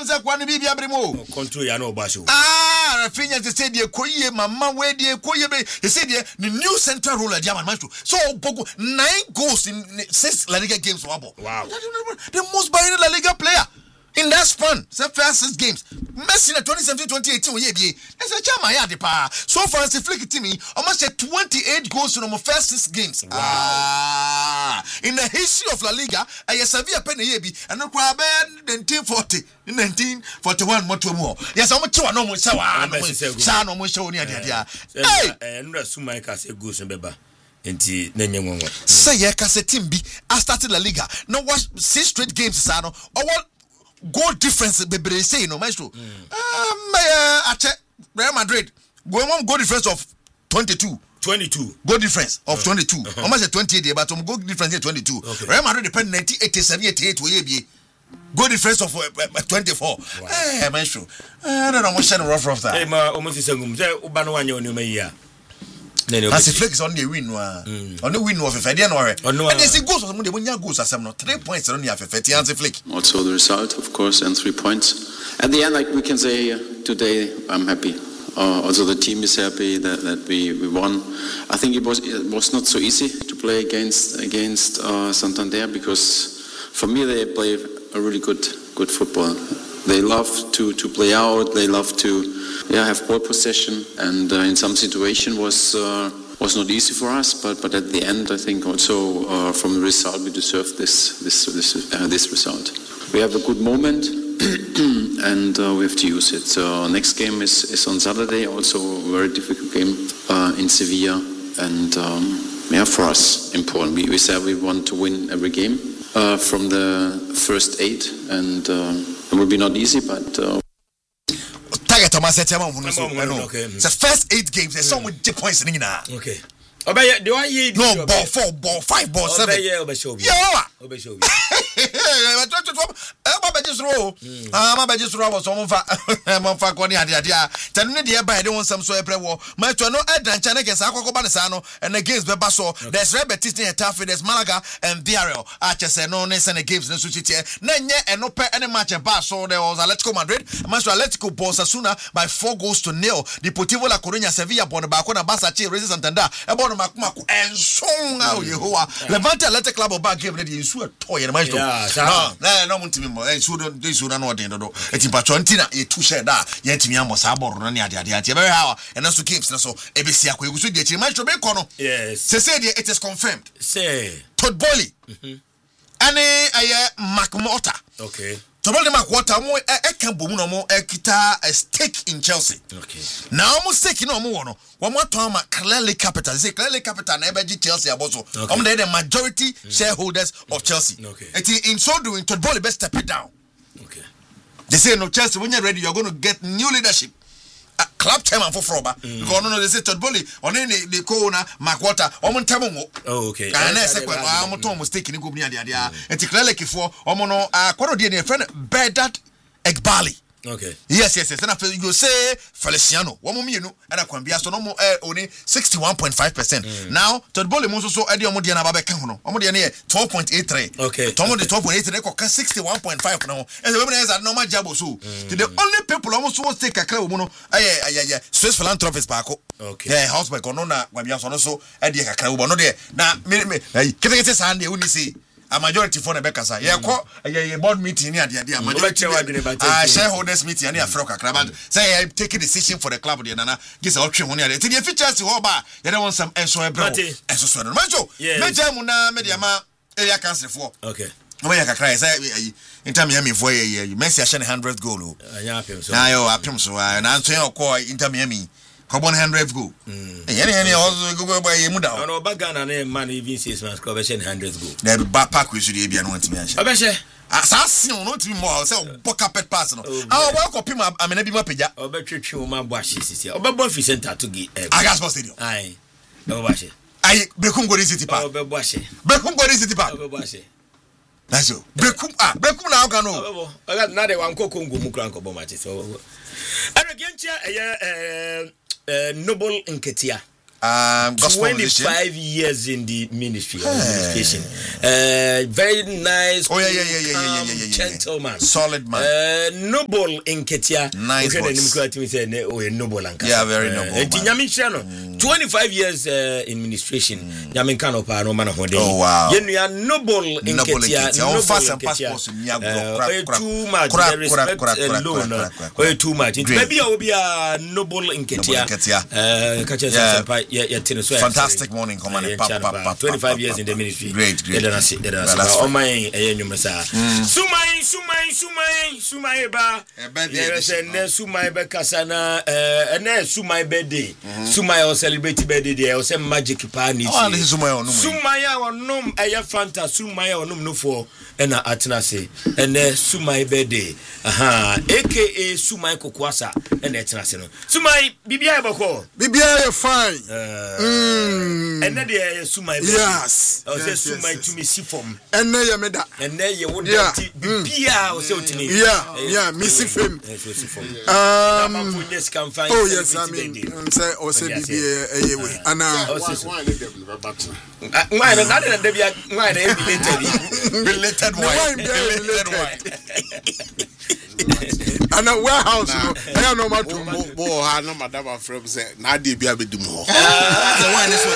say kwa ni bibia bremo control ya no ba show Rafinha say dey koye mama we dey koye be he say dey the new central ruler Diamond Maestro so 9 goals in 6 La Liga games wabo wow the most by La Liga player in that span the first 6 games Messi in 2017-2018 we be that's a chama ya de pa so far as the flick team almost 28 goals in the first 6 games wow. In the history of La Liga Sevilla pen ye bi and no 1940 in 1941 moto mo yes I'm two no mo say wa no mo show ni adia hey no suma ka say goals beba enti na nyenwo say ye ka say team bi I started La Liga no was 6 straight games sa no goal difference bebre say no Maestro Real Madrid goal difference of 22 goal difference of 22 almost 28 there but goal difference is 22 Real Madrid depend 1987 88 we be goal difference of 24 Maestro I don't know what shine rough that hey ma almost sengum say uba no wanya oni mai ya as flex on the win on the win of Fede no and they say goals on the win goals asem no 3 points on the Fede and flick also the result of course and 3 points at the end like we can say today I'm happy also the team is happy that we won. I think it was not so easy to play against Santander because for me they play a really good football. They love to play out. They love to have ball possession, and in some situation was not easy for us. But at the end, I think also from the result we deserve this result. We have a good moment. And we have to use it. So next game is on Saturday, also a very difficult game in Sevilla, and for us important. We said we want to win every game from the first 8, and it will be not easy, but. Target Thomas said, the first 8 games, there's some with 10 points in now. Okay. Obey, do I hear no ball 4 ball 5 ball 7 yeah was on kwani adia tanu ne de ba de won sam so eprewo ma to no edancha ne kesa akokoba ne sa no and the games beba so there's Real Betis and Tafe there's Malaga and Villarreal achese no ne sene games ne so chitie na nye enope any match ba so there was Atletico Madrid Manchester Atletico Osasuna by 4-0 Deportivo La Coruña Sevilla bon ba ko na Barca che Racing Santander e bon makumako ensonga Yehowa Levante Athletic Club of Bag game na de nsu atoye na Maestro no muntimi mo nsu na no de do etipa 20 na ye tu share da ye ntimi amo sa boro no ne ade ante be ha and so games na so e be sia kwagu so de chi Maestro be kono yes say it is confirmed say Todd Boehly ane McMortar okay Tobole McWater mo can bomu no mo kita a stake in Chelsea. Okay. Now mo stake no mo wono. Wo mo to ma Clearly Capital. Say Clearly Capital na ebeji Chelsea aboso. They the majority shareholders of Chelsea. Okay. In so doing Tobole best step it down. Okay. They say no Chelsea when you're ready you're going to get new leadership. Club chairman for Froba because no they say Todd Boehly on the corner McWater omo ntamo mo okay can I say omo to mistake ni go ni ade enti Clearly kifo omo no akwaro de ne friend Bedat Egbali okay yes and you say Feliciano omo mienu and akwambia so no mo only 61.5% now Todd Boehly mo so e de omo de na ba be ka ho no omo de ne 12.83 okay tomo de 12.83 ko 61.5 no and the women is that normal job so the only people almost so take kakra wo no Swiss philanthropist pa ko okay Houseback ono na kwambia so no so e de kakra wo no de na me kete sa na e woni see a majority for Nebekasa. Yeah, board meeting near the majority shareholders meeting near Froka Krabat. Say I take a decision for the club. The Nana gives an option when you're the features to Oba. You don't want some SOA bro. And so Majo, Major Muna Mediama area council for. Okay. No way I can cry. Say in time Miami for you Messi 100 goal. Yeah, so I appeal so and answer your call in Miami. Come 100 go. Any also go by Muda. No Bagana name man even 6 months cover 100 go. There back pack we should be an want to mention. Obeshe. Assassin not to be more say book carpet pass no. I work up him I mean be my page. Obetwetwe ma boashi sisi. Obebo center to gi. Agaspo stadium. Aye. Obashe. Aye Bekum go City Park. Obeboashe. Bekum go City Park. Obeboashe. That's all. Bekum na how can no. Oga na de wan kokongo mu kran ko bo match so. Aragentia Noble Nketia Gospel 25 years in the ministry or administration. Very nice. Oh yeah. Gentleman. Solid man. Noble in Ketia. Nice voice. Noble and yeah, very noble. 25 years in administration. Yaminkano pa no man hode. Oh wow. You are noble in Ketia. Noble fast and passports in too much. Respect alone. Too much. Maybe I will be a noble in Ketia. Fantastic morning, Commander. 25 years in the ministry. Great. Oh my, Sumai ba. Yes, and Sumai ba kasana. And then Sumai birthday. Sumai or celebrate birthday. Or some magic party. Oh, this is Sumai or num. Aya Fanta. Sumai or num no for. And Atenase. And then Sumai birthday. AKA Sumai Kokwasa. And Atenase. Sumai Bibia Bako. Bibia fine. And then they Sumai. Yes. I say Sumai to me see from. And then you made that. And then you would Bibia or something. Yeah, Missy Fim. Oh yes, I mean, say or say Bibia anyway. And why not related wine. And a warehouse, I don't know what to bo ha no madam from say na dey bia bedum ho. The wine is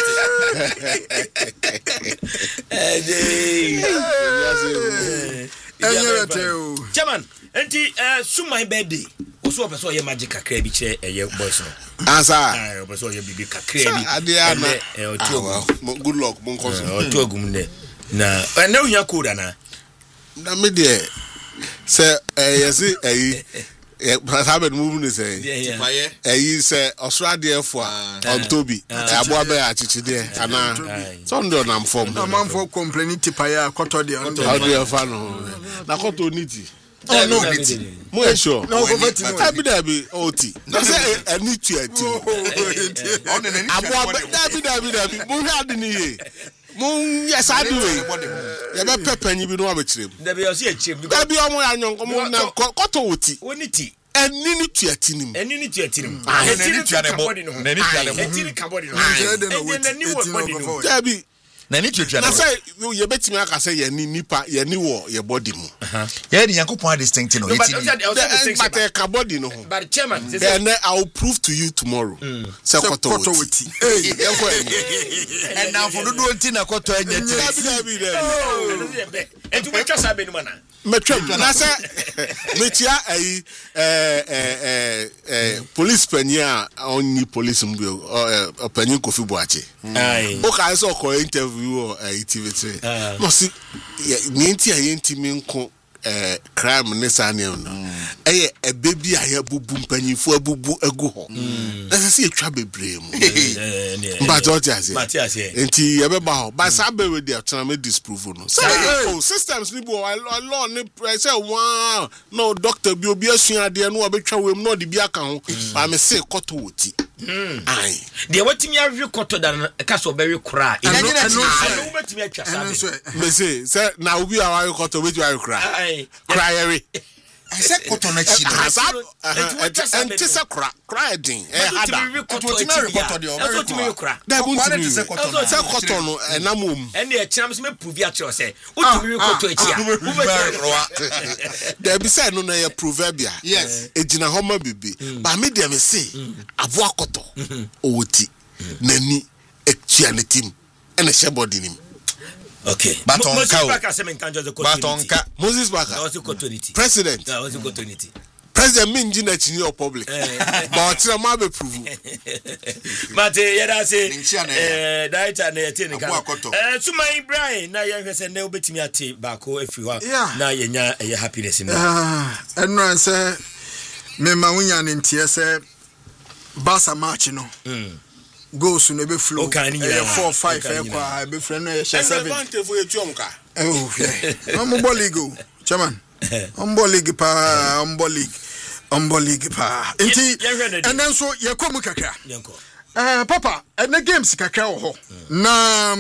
what Chairman, enti Sumai birthday. Oso opeso ye magic kakra bi kire eye boys no. Answer. Opeso ye bibi kakra bi. Ade ana. Good luck, mon koso. Otogum ne. Na na unya koda na. Na me dey say yes Prasabed moving is say Australia for on Toby. Abuabe achichide ana sondo na mfom. Na manfo complaining tipaya koto de on. How do you fan na koto niti. Oh no niti. Mo sure. No go vet no. That be OT. Na say any to it. Abuabe that be mo hard ni ye. Mun yes I do it. Ya be pepanyi bi no abechirem. Da be osi echirem. Da be omo anyonko mo na koto oti. Oniti. Enini tuatinim. Enini tuatinim. Enini tuanebo. Enini kabodi no. Enini body no. Da be na ni tuatua na say you betimi aka say ye ni nipa ye ni wo ye body mu. Yeah, the Yankopon distinct no. But ka body no. But chairman, then I will prove to you tomorrow. Say koto oti. And now for do nti na koto anya tire. And to make us have been mana. Metwem na say metia police penia only police mbu opinion Kofi Boache. O ka so ko interview or activity. No see me nti ayenti me nko crime ne sane no. A baby aye bubu mpanyifo abubu egu ho. Na say etwa bebre mu. But what you say? Enti ye be ba ho. But sabe we dey try me disprove no. Say systems ni bo law ni say wow. No doctor bi obi asua ade no obetwa wem no de bi aka ho. Ba me say koto woti. Ai. De watimi awe koto da ka so be we kra. No betimi atwa sabe. Me say na obi awe koto we awe kra. Cry I said koto na chi no. And say cry din. Hada. Say koto no enamom. And the chance me prove ya cho say. Utimi koto echi. There be say no na ya proverbia. Yes. Ejina homa bibi. Ba me dem say avoa koto owoti. Nani echianetim. Ene shebody nim. Okay. Moses Baka. President. President Minji na chini of public. But na ma be prove. Mate yeda say daita na yete nika. Sumai Ibrahim na ye hwese na obetimi ate bako afi ho na ye nya happiness ni. Eno say me ma wunya ne ntie say Barca match no. Goals no be flow. 4-5 ekwa be friend no 7. Oh yeah. Umbo league chairman. Umbo league pa Inti and then so ye komu kakra. Papa, and the games kakra ho. Na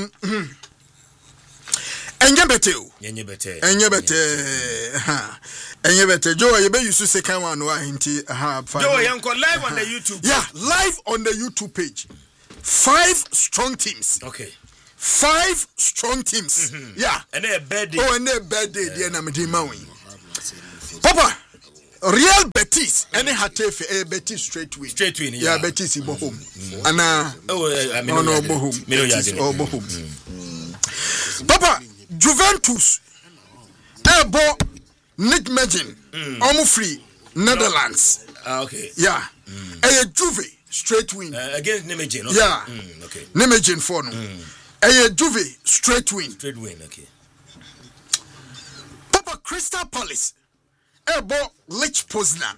enye bete Joe you be use second one wa inti Joe yanko live on the YouTube. Yeah, live on the YouTube page. 5 strong teams. Okay. 5 strong teams. Yeah. And a bad day. Oh, and a bad day. Dear Namadi Maui. Papa, Real Betis. Any Hatefe, a Betis straight win. Straight win. Yeah, Betis in Bohum. And no Bohum. Betis or Bohum. Papa, Juventus. Ebo Nick Medin. Almost free. Netherlands. Okay. Yeah. A Juve straight win. Against Nemejin. Okay. Yeah. Okay. Nemejin for no. A Juve straight win. Straight win. Okay. Papa Crystal Palace. Ebo Lech Poznan.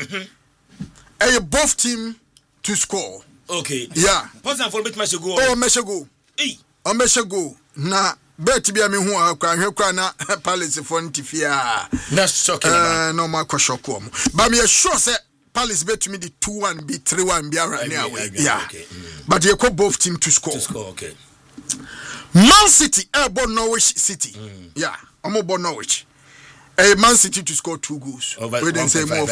A both team to score. Okay. Yeah. Poznan for bit match go. Oh, mesha go. Hey. Oh, mesha go. Na bet bi ami hu akwa na Palace for ntifia. Na shocking. No ma kwa shoko mo. But me sure say Palace bet to me the 2-1 be 3-1 be around away. Yeah. Okay. But they call both team to score. To score, okay. Man City ebo Norwich City. Yeah. Omo bo Norwich. Man City to score 2 goals. We didn't say more.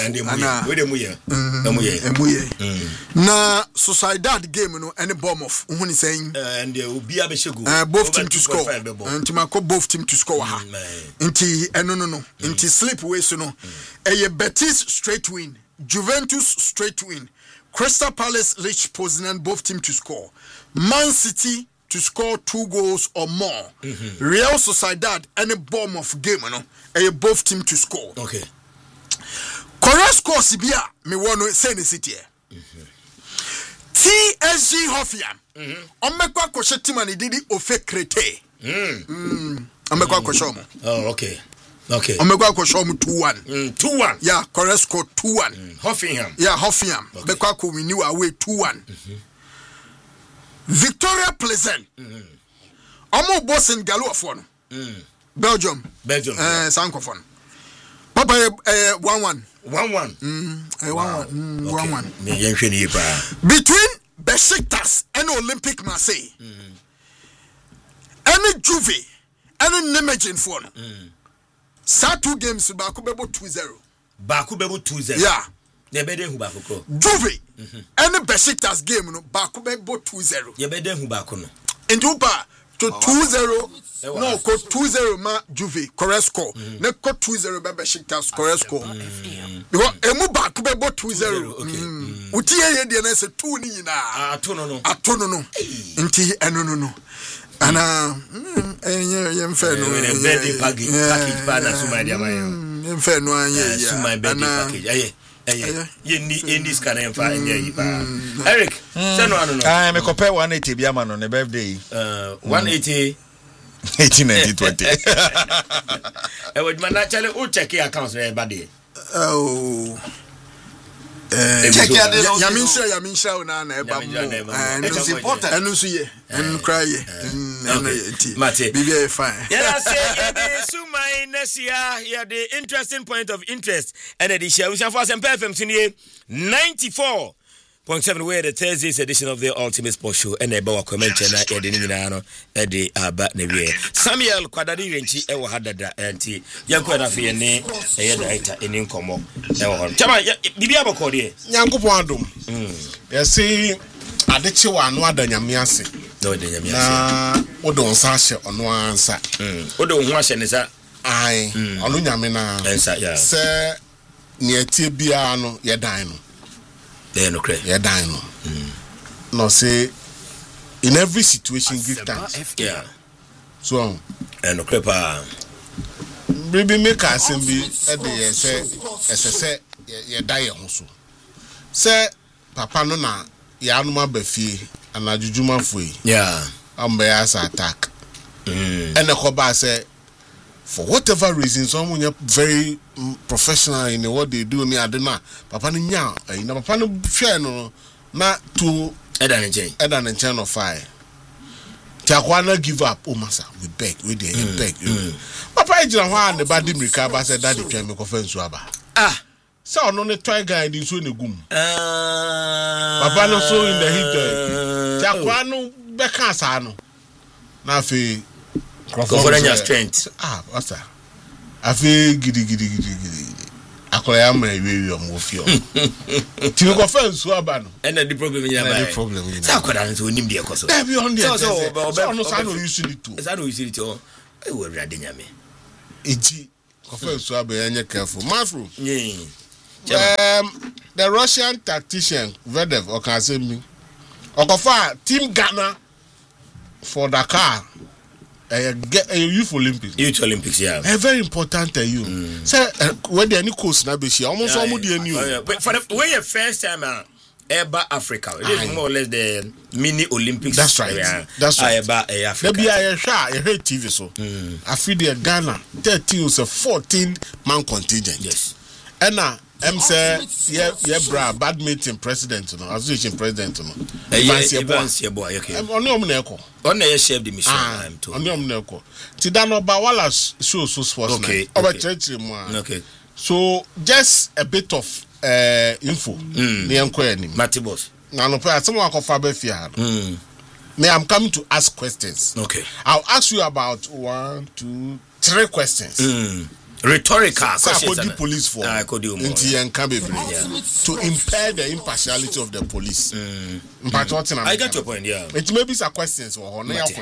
Na Sociedad game no any Bournemouth. Who is saying? And there will be a go. Both team to score. And Timako both team to score. Inti no. Inti sleep away so no. A Betis straight win. Juventus straight win. Crystal Palace Lech Poznan both team to score. Man City to score 2 goals or more. Real Sociedad any Bournemouth game no. Both team to score. Okay. Korea score Sibia me want to say the city. TSG Hoffenheim. Omekwa kwoshe team ani didi ofe krete. Omekwa kwoshe omo. Oh, okay. Okay. Omekwa kwoshe omo 2-1. 2-1. Yeah, Korea score 2-1. Hoffenheim. Yeah, Hoffenheim. Bekwa ko win away 2-1. Victoria Pleasant. Omo boss in Galo for no. Belgium. Sankofon. Papa 1-1. 1-1. 1-1. Between Besiktas and Olympic Marseille. Any Juve, any Nemejin for no. Sa 2 games Bakubebo 2-0. Bakubebo 2-0. Yeah. Yebede hu bakoko. Juve. Any Besiktas game no Bakubebo 2-0. Yebede hu bakono. Indupa to 2-0. No, ko 2-0 ma Juve correct score. Ne ko 2-0 be Besiktas correct score. Because emu back be 2-0. Uti ye de na se 2 ni nyina. Atono no. Nti eno no. Ana yemfe no. Birthday package pa na suma dia mayo. Yemfe no anye ya. Suma birthday package. Aye. In this kind of Eric, send one. I me compare 180 bi ama no ne birthday. 180 1820. Would man actually check your accounts very bad. Oh. Check Yaminsha na eba mo. It's important. Enu so ye. Enu cry ye. Mate. Be fine. Yeah, say the Sumai Nesia, yeah, the interesting point of interest. And the share we shall for some FM 94.7 where the Thursday's edition of the Ultimate Sports Show and the Bawa comment na e de nyina de aba na wie. Samuel Kwadadi Renchi e wo hadada anti yanko na fe ne e director eni nkomo e wo hon. Chama bibia bokode. Nyankopon adom. Yesi adeche wa anu adanyame ase. No adanyame ase. Na odo nsa hye ono ansa. Odo ho ahye ne sa. Ai, ono nyame na. Ensa ya. Se ne tie bia no ye dan no. No credit. Yeah, dino. No, say in every situation, give thanks. Yeah. So, and no crepa. Baby, make us and be at the say, ye die also. Say, Papa Nona, Yanuma Befi, and Ajujuma Fui. Yeah. Bears attack. And the Koba say, for whatever reason, someone you're very professional in what they do. Me, I don't know. Papa Nya, you know, Papa no share no, not to Edan and chain of fire. Tiakwana give up. Oh, massa, we beg, we beg. Papa, I just want the body recover. Said Daddy can make offense to Abba. Ah, so no, the toy guy in so gum. Papa no so in the heat. Tiakwano Becasano. Now, fi. Go for your strength. What's that? I feel giddy. akoya ma ewi omo fio ti ko fa nsu aba no and the problem in your problem in sa akoda so nim de ekoso e bi on de so no sa no use it too sa no use it o e wo rade nyame iji ko fa nsu aba enye careful mafru yeah the Russian tactician Vedev okasemi okofa team Ghana for Dakar Youth Olympics, yeah. Very important to you. Say, when the any course na be share, almost all the new. But for the way your first time Eba Africa, it is more or less the mini Olympics. That's right. That's right. Eba Africa. Maybe I heard TV so. I feel the Ghana 13 was a 14-man contingent. Yes. And now say bra badminton president no association president no Evans Yeboah okay ono na eko on na chef the mission I'm to ono na eko ti da no ba wala show so sports okay over church mu okay so just a bit of info ni enko ani Matibos na no pa some akofa ba fia me I'm coming to ask questions. Okay, I'll ask you about 1 2 3 questions. Rhetorical questions. The police for to impair the impartiality of the police. I get your point, yeah. It may be some questions or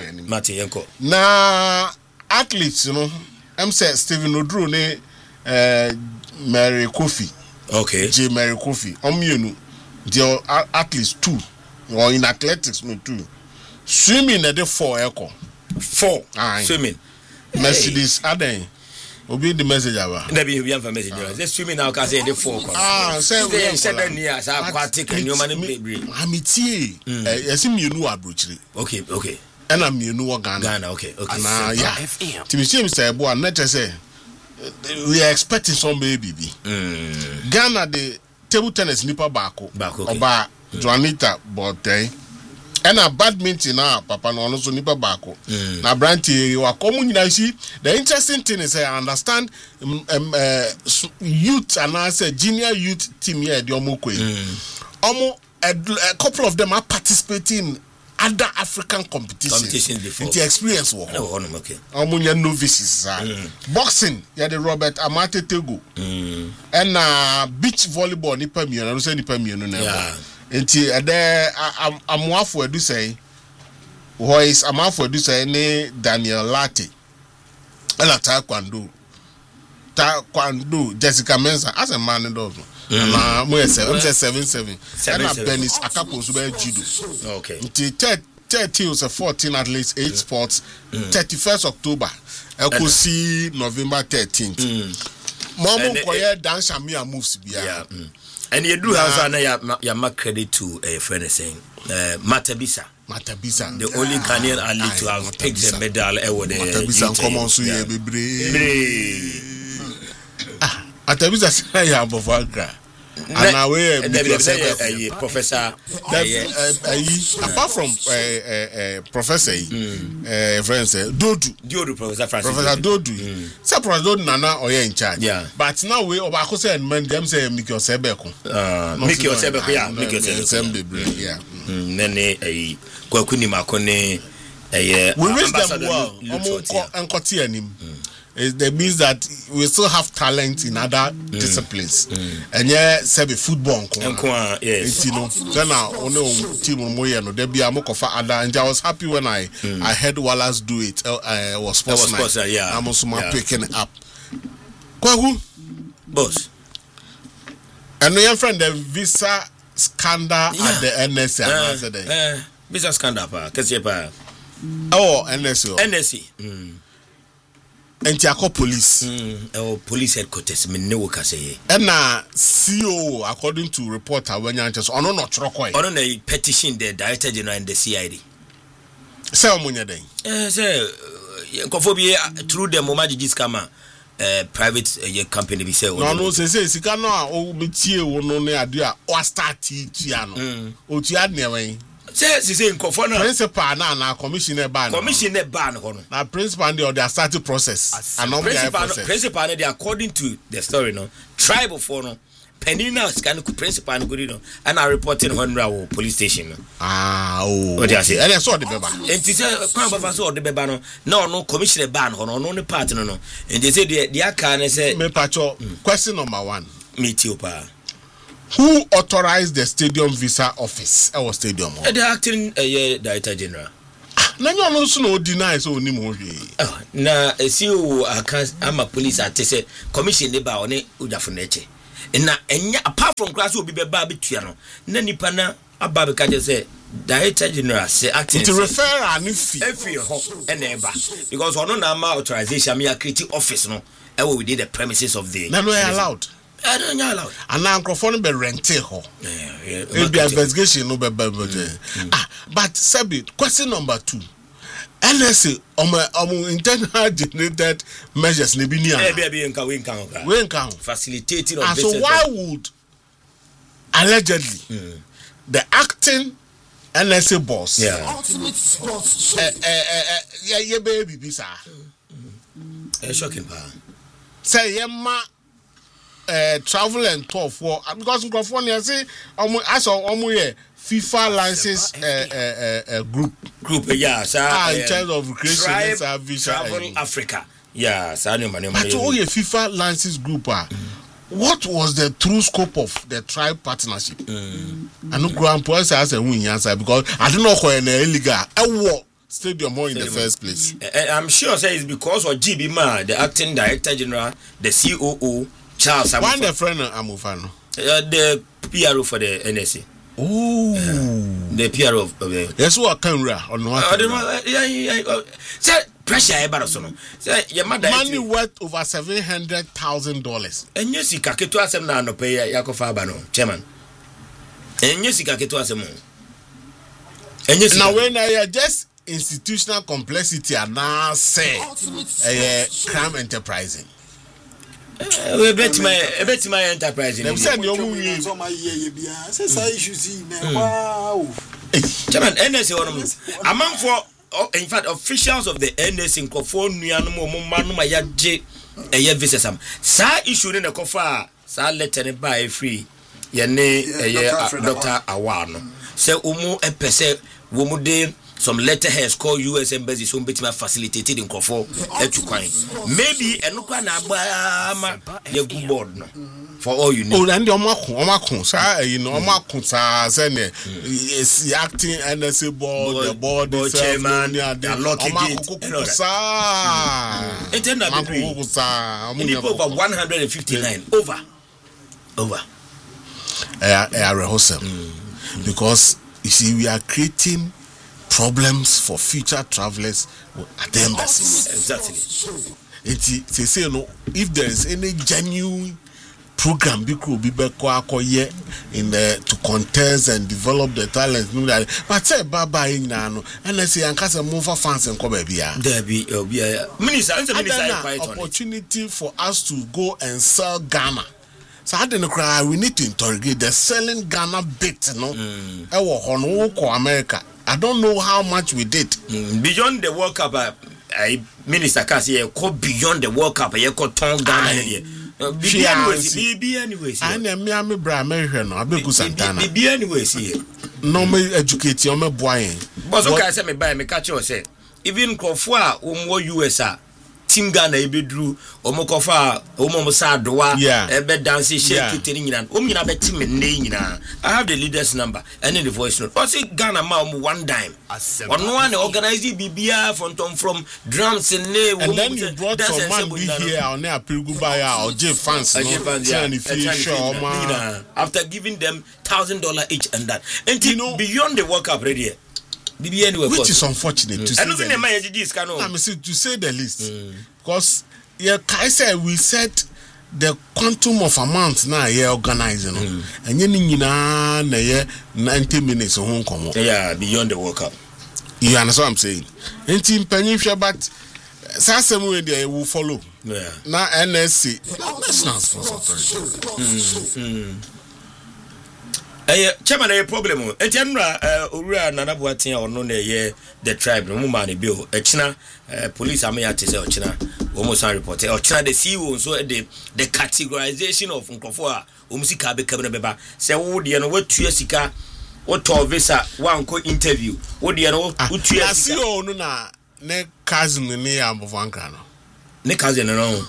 na athletes, you know. I'm saying Stephen Odro ne Mary Kofi. Okay. J Mary Kofi. The athletes 2 or in athletics no 2. Swimming at the 4 echo. 4 swimming. Mercedes Aden. Obi the message aba. Na be obi message. Just swimming now can say the 4. Say that near say aquatic and human baby. Amitie. Yesi mienu abrochiri. Okay. And I'm mienu Ghana. Okay. Na yeah. Timisi say boy na say we are expecting some baby. Ghana the table tennis nipa bako. Oba Juanita Bote. And a badminton now, Papa no so nipa bako. Na branti you are common you see. The interesting thing is I understand youth and I say junior youth team here the Omokwe. A couple of them are participating in other African competitions before. The experience work. Okay. Novices. Boxing, yeah the Robert Amate Tego. And beach volleyball nipa mi na say nipa mi no na. Enti amwafo edu say voice amwafo edu say ne Daniel Lati ela taekwondo Jessica Mensah as a man and also na mo say 77 and Benis Akapo so be judo. Okay. Enti 30 was a 14 athletes 8 sports 31st October ekosi November 13th Momo koye dance and me moves bia. And you do have your credit to a friend saying Matabisa, the only Ghanaian athlete to have picked the medal award. Matabisa come on so ye be Matabisa say ya bofagra. And away professor apart from professor friends Dodu Professor Francis Dodu say Professor Dodu nana oye in charge, but now we obako say men dem say make yourself nene kwakuni makone we wish them well enkoti anim. That means that we still have talent in other disciplines. And yeah, say football. Yes. You know, then only team no there be a for other. And I was happy when I heard Wallace do it. Was sports night. Yeah. I'm also picking it up. Kwagu boss. And your friend the visa scandal at the NSA. Visa scandal pa. Kesipa. Oh, NSA. Entiako police. Police headquarters. Me ne woka say. And CEO, according to report, when you just on not trokoi. On a petition the Director General and the CID. Say omunya den. Say kofobi through the Momaji Jiskama private company be say. No say sika no a o metie wo no ne ade a o start tia no. O tia ne wen. Say nkofo na principal na commissioner ban no na principal and they are starting process and principal they according to the story no tribal for no penina scan principal no good no and I reporting 100 police station no what do you say and I saw the beba and they say kwa baba so the beba no commissioner ban no no part no and they say the aka say me pacho question number 1 Metiopa. Who authorized the stadium visa office? Our stadium. The acting director general. Na you also no deny so ni mo hwe. Na CEO ama police atese commission ne ba one ujafo na eche. Na enya apart from class obi be ba betua no. Na nipa na aba be ka je say director general say acting. To refer an fee. Every ho na eba because ono na ma authorization me create office no. We did the premises of the. No allowed. I don't know allowed. And now microphone be rented ho. Maybe investigation no be but Sabi, question number 2. NSA internal generated measures ne bi ni ana. We nkan facilitating on business. So why would allegedly the acting NSA boss baby bisa shocking pa say yema travel and tour for because California say as FIFA license group yeah sir in terms of recreation service travel Africa yeah sir no money but FIFA license group what was the true scope of the tribe partnership and grand point as a win answer because I don't know when illegal stadium in the first place. I'm sure say it's because of GB Man, the acting director general, the COO Charles Amufano. One the friend Amufano. The PRO for the NSA. Oh, the PRO of yes, what camera on what? Say pressure about so no. Say your mother money worth over $700,000. And you see kaketu asem na no pay yakofa ba no chairman. And you see kaketu asem. And you see now when I just institutional complexity and now say crime enterprising. We bet my enterprising. Them said you wow. Chairman NSA one among for in fact officials of the NSA in California no man ma yaje visa sam. Sa issue ne kofa sa letter ne buy free ye ne Dr. Awano. Say umu epese wo mu de some letterheads called US embassy so betima facilitated in Kofo maybe enukwa na agba the good board no for all you know. Oh, and omakun sa you know omakun sa say ne is acting NSA board the board chairman the lucky gate sa intenda be over 159 over because you see we are creating problems for future travelers at the embassies. Exactly. They say no. If there is any genuine program, be here in the to contest and develop the talent. But say bye in nano, and I say and cast a move for fans and come baby. There be minister. Opportunity for us to go and sell Ghana. So I didn't cry. We need to interrogate the selling Ghana bit. No, America. I don't know how much we did. Beyond the World Cup, Minister Kasi, beyond the World Cup, you could turn down be anyways. I am Miami American, I be Santana. Be anyways here. No, me educate you, me boy. But okay, I say me buy me catch you say. Even Kofua, USA. Team Ghana ebedru omokofa omomosa doa ebe dance shake it nyina omnyina be team ne nyina. I have the leader's number and the voice note. O say Ghana ma one dime ono one organize bibia from drums and then you brought some man be here on na Apiriguba or J fans after giving them $1,000 each and that. And you know beyond the World Cup ready. Which is unfortunate to say. To say the least. Because I said we said the quantum of amount now organizing and you na 90 minutes of Hong Kong. Yeah, beyond the World Cup. You understand what I'm saying? And team Penifia, but Sassam they will follow. Yeah. Now NSC. National Sports Authority. Chairman, a problem. Etienra, Ura, Nanabuatia, or no, the tribe, no man, bill, China, police, I may have to say, China, almost unreported, or China, the CEO, so the categorization of Uncofoa, Umusika, becoming a beba, say, oh, the ano, what Tuasika, what to visa, one co interview, what the ano, Utia, CEO, no, ne cousin, the name of Wankano. ne cousin no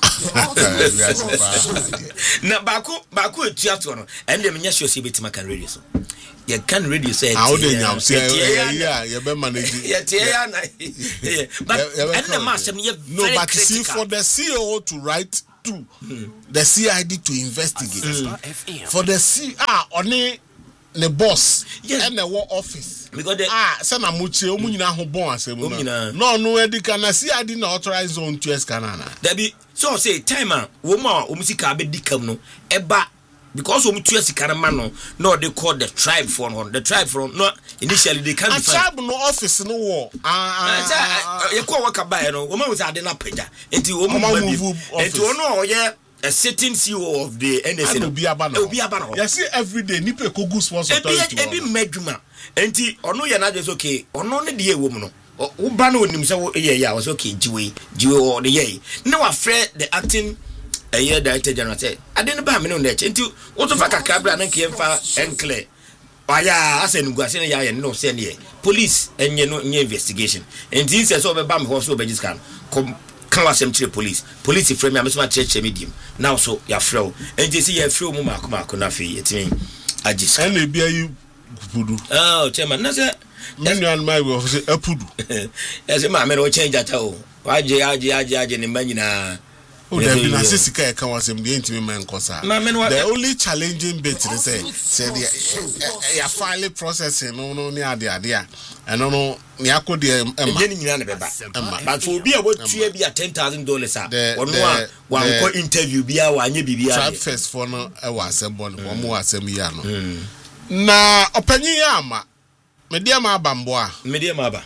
na baako etua to no and dem nya sure say betima kan radio so you can radio say how dey nyam say you be manage yeah na but and the master no but see for the CEO to write to the CID to investigate for the only the boss and the war office because the say na muche o munyina ho bon asem no edika na CID na authorize zone 2 scanner there be so say time wo ma o musika be dikam no eba because we two sikarama no they call the tribe from the tribe from no initially they can't be tribe no office no war you call work buy no woman was ade na pagya enti wo move enti ono oye a sitting CEO of the NSA obi aba no you see every day nipa kogu sports authority ebi medjuma enti ono ye na just okay ono ne de ewo mu no wo ba no onim se wo ye ya was okay jiwe o de ye na wa frɛ the acting a year director general say I didn't buy me no net until what of a cabra and Kiemfa and Clay. Why, I said, Guasin, ya no send ye police and ye no investigation. And this is over Bam horse over this can come to police. Police frame me, I'm church medium. Now so ya flow. And you see a few Mumakunafi, it's me. I just and they bear you. Oh, Chairman, that's it. Many my will say a pudu. As a man will change at all. Why, J. and Imagina. Oh, there been a sister can was him the intimate man cosa. The only challenging bit is say the finally processing no near the idea. And no Niako de but for be about to be $10,000 one interview be a one be a first for no I was a born one more semiano. Na opinion yama media ma bamboa media maba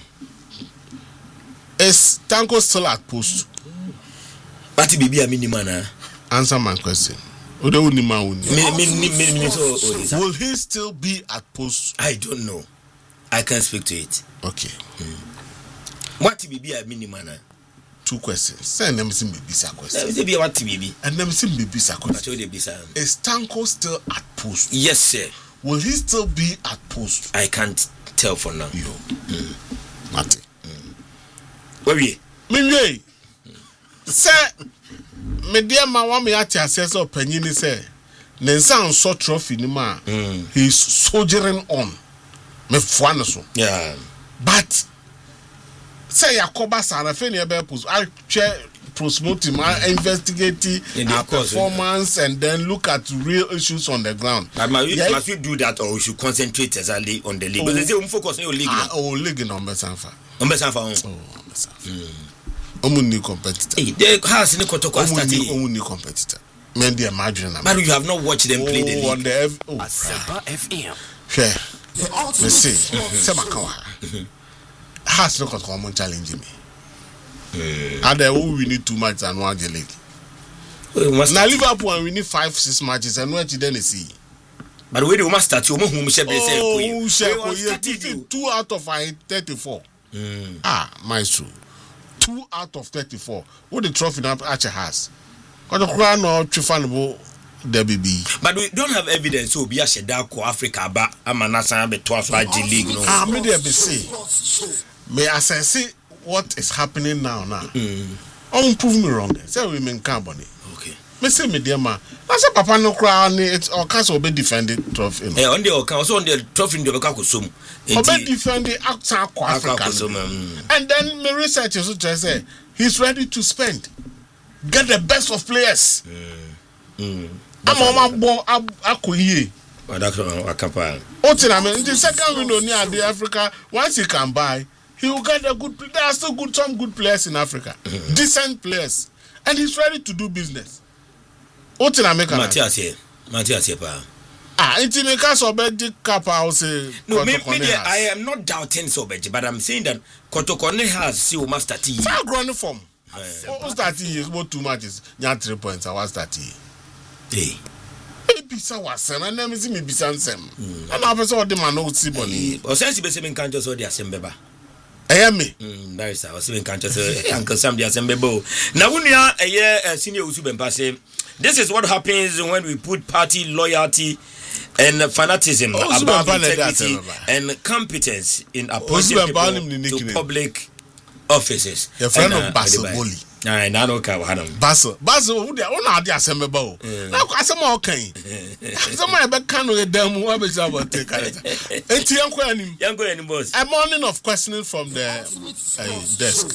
is Tanko still at post. But be a minimum. Answer my question. Will he still be at post? I don't know. I can't speak to it. Okay. What be a minimum? 2 questions. Send them some bisa questions. Let me what be. And them some bisa questions. Is Tanko still at post? Yes, sir. Will he still be at post? I can't tell for now. Yo. Mate. Where we? Me. Say me dear ma wa me ati assess opinion say Nensan so trophy ni ma he's soldiering on me fuano so yeah but say Yakoba Sara fe ne be post I promote him investigate performance and then look at real issues on the ground. But must we do that or we should concentrate exactly on the league? Because they say we focus on your league. League on Besanfa. On Besanfa. New competitor. The house in the Kotoko started. New competitor. Men they imagine. But you have not watched them play the league. On the FM. Share. Let's see. Semakawa. Has no common challenging me. And then we need 2 matches and 1 the league. Now Liverpool and we need 5-6 matches and what then see. But we must start you whom we say 2 out of 34. Maestro. 2 out of 34. What the trophy now Archer has. Got the crown or Trifanable WB. But we don't have evidence so be a Shedako Africa but I'm a national be twice league. May there be say. May I say what is happening now? Prove me wrong. Say we mean carbon. Okay. Me say me dear man. That's a papa no crown it's or can't be defended trophy. On the account on the trophy in the Bakasum. Obe defend the outside Africa. And then my research is to say he's ready to spend. Get the best of players. I'm on my Akuye. The second window near the Africa, once he can buy, he will get a good. There are still some good players in Africa, decent players, and he's ready to do business. Matthias here, pa. It's in case of Betty Kappa, I'll say. No, maybe I am not doubting so much, but I'm saying that Kotokone has still master T. Far grown form. What's that? Is about 2 matches. You 3 points. I was that. Hey. Bisa was and then see me bisan sem. And I was all the man no see boni. O sense be say can't just all the assembeba. Me. That is I was saying can't just Uncle Sam the assembebo. Now when you are a year senior Usubempa say this is what happens when we put party loyalty and fanaticism above integrity and competence in appointing people to public offices. Your friend of Basaboli. Ai na no ka wa hanam. Basel who dey on ade asem ba o. Na ko asem o kan. Asem e be kan no edam wo be say about take it. Enti yanko anim boss. A morning of questioning from the desk.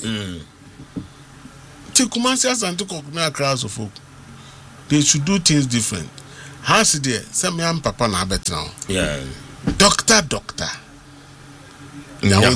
Kumasi Asante Kokuna crowds of folk. They should do things different. How's it there? Some young papa na bet now. Yeah. Doctor. Yeah.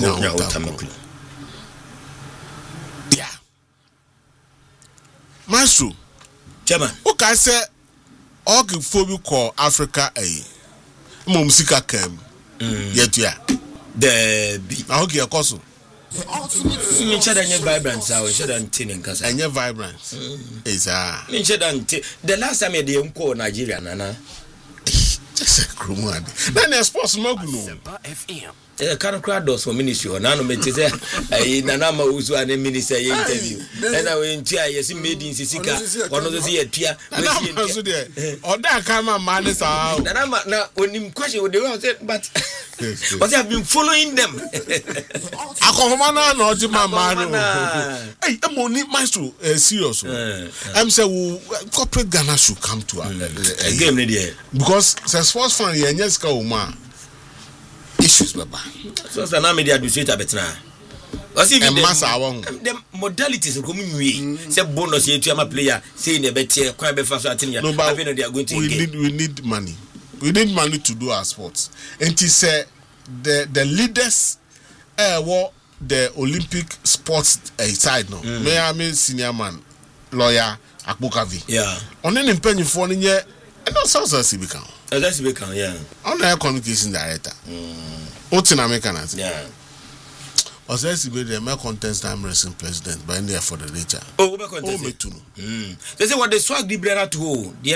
Maestro. Chairman. Okay, say Ogiphobic call Africa Musika kem. Yet yeah. The be. Okay, Koso. Me shada nye vibrance awo shada ntini nkasa. Enye vibrance. Me shada ntini. The last time they nko Nigeria nana. Just a krumadi. Then sports magno. FM. Can crowd does for ministry or nano metese nana ma usu ane minister interview. And I went to yes made in Sisika one of the theater. Or that come a man is out. Nana na when him question what they want but but have been following them. Akomana no di mama. Hey, I'm only maestro serious. I'm say corporate Ghana should come to a game there because the sports fan yenyeska uma issues baba. So na media do straight abetna. Was even the modalities come we say bonus here to my player say in a better quite be fast at no, but they are going to we need money. We need money to do our sports. And he said the leaders what the Olympic sports side no. Me I mean senior man lawyer Akbukavi. Yeah. On any penny for nye and no sounds as he become. That's become yeah. On the communication director. What's in American? Yeah. As I see the American contest time wrestling president by India for the nature. Oh, me too. They say what the swag di brera to the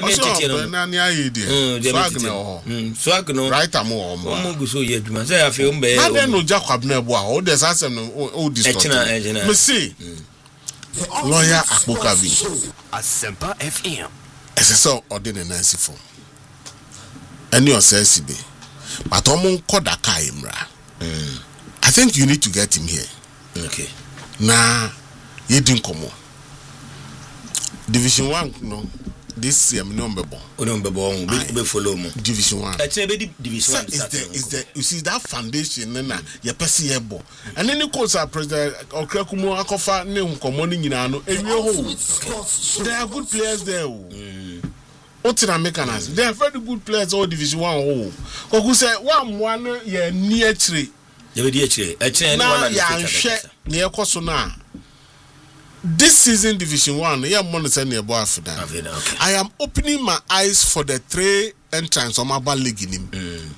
swag no right am o mo go so ye duma say afi o mbe na den no Jacob na bo o de asem no o distort me see lawyer Akbukavi Asempa FM so ordinary Nancy form any osesibe but omon koda ka imra I think you need to get him here. Okay. Na yedin komo. Division 1 no. This year no mbebo. Be follow mo. Division 1. Division 1 is the you see that foundation na ye pese yebo. And then coach president Okrakumo akofa ne nkomo ni nyina no ewie ho. There are good players there. Otina mechanics. They are very good players all Division 1 ho. Koku say one ye ni achire. This season Division 1, I am opening my eyes for the 3 entrants on my ball league in him.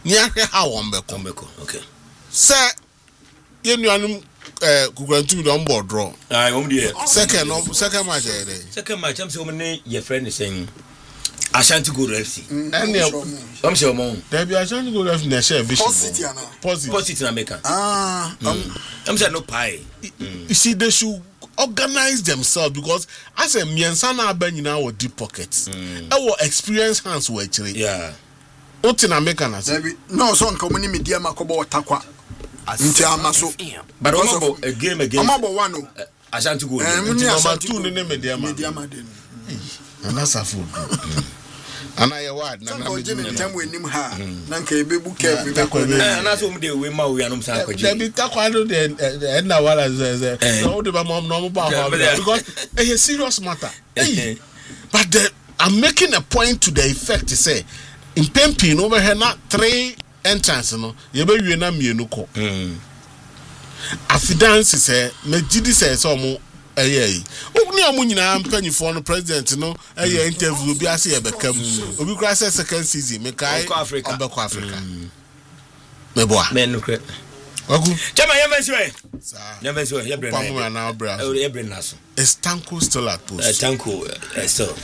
Okay. Sir, you Kugantu on board draw. I won't be second match. Second match, I'm so your friend is saying Ashanti Gold FC. I'm sure mom. There be Ashanti Gold FC na share vision. Positive na make. I'm saying no pie. You see they should organize themselves because as a miensa na aba nyina wo deep pockets. Our experience hands were actually. Yeah. Otina make na. No so nka mo ni media makobo takwa. Nti amaso. But also a game against. Amabo one no. Ashanti Gold. Number 2 ne media maden. And that's a food. And I word na na time we nim ha na nka ebebu care and that's what we ma we anum san kwaji dem takwa do the na wala no de ba mom no ba because it's a serious matter. But I'm making a point to the effect to say in Pempin over here not 3 entrants no ye be wie na mienu ko affidance say me gidi say so mo Obi amunyina mpanyifo no president no interview bi ase ye bekam obi kura say second season me kai Obeko Africa me boa me no kre wagu chama ye bra is Tanko still at post Tanko still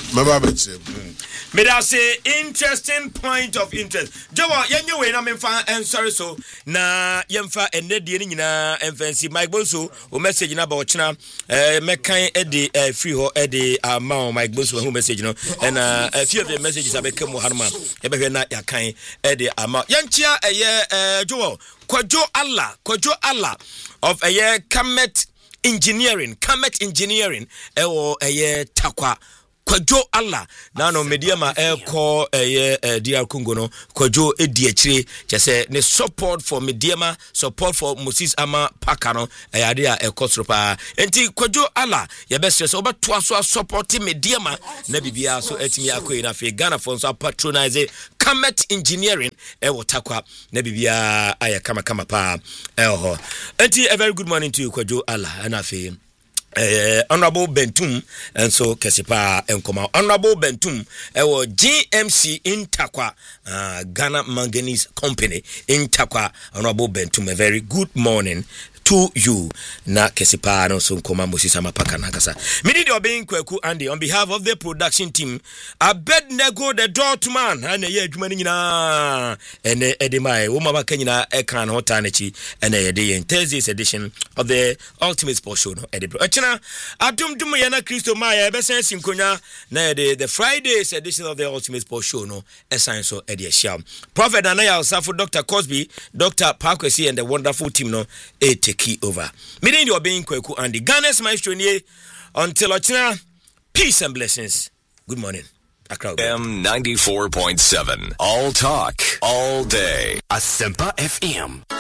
me that say interesting point of interest. Jowa yenye we na memfa and sorry so na yemfa enedie ni nyina emfancy Mike Bonso o message na ba ochina mekan e de free ho e de amount Mike Bonso who message no and a few of the messages abeka mu hanuma e be hwe na yakan e de amount yanchia eye Jowa Kojo Allah of eye Kamet Engineering, Kamet Engineering, Takwa. Kwajo Allah na no mediama call DR Congo no kwajo ediachire chese ne support for mediama support for Moses Ama Pakano ade a ekosropa enti kwajo Allah ye best so obeto so support mediama na bibia so atimi akoyi na fe Ghana for so patronize Kamet Engineering wotakwa na bibia aya kama pa ho enti a very good morning to you kwajo Allah na fe Honorable Bentum and so Kesipa Enkoma Honorable Bentum GMC in Takwa Ghana Manganese Company in Takwa Honorable Bentum a very good morning to you na Kesipa no so Nkoma Moses Amapaka nakasa midi de obin kwaku Andy on behalf of the production team Abednego the Dortman and ye adwuma ni nyina ene edemai wo mabaka nyina ekan ho tanechi ene ye in Thursday's edition of the Ultimate Sports Show no edebro achina adumdum ye na Kristo Maya ebesen sinkonya na the Friday's edition of the Ultimate Sports Show no esan so ede sham Prophet Anaya Osafo Dr. Cosby Dr. Parkwesi and the wonderful team no take over. Meaning you are being kwaku and the Ghana's maestro nie until ochina peace and blessings. Good morning. Accra M94.7 all talk all day. Asempa FM.